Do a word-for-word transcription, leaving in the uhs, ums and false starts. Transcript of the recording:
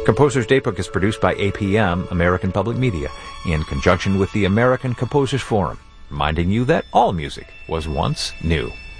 Composer's Daybook is produced by A P M, American Public Media, in conjunction with the American Composers Forum, reminding you that all music was once new.